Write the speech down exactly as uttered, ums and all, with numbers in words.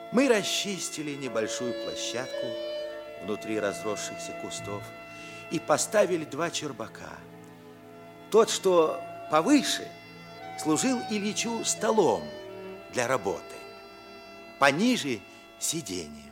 Мы расчистили небольшую площадку внутри разросшихся кустов и поставили два чербака. Тот, что повыше, служил Ильичу столом для работы, пониже сиденьем.